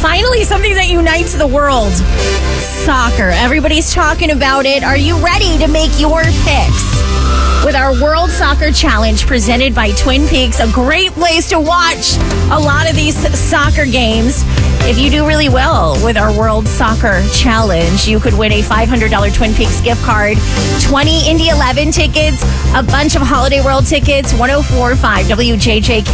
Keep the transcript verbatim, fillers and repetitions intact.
Finally, something that unites the world. Soccer. Everybody's talking about it. Are you ready to make your picks? With our World Soccer Challenge presented by Twin Peaks, a great place to watch a lot of these soccer games. If you do really well with our World Soccer Challenge, you could win a five hundred dollars Twin Peaks gift card, twenty Indy eleven tickets, a bunch of Holiday World tickets, one oh four point five W J J K.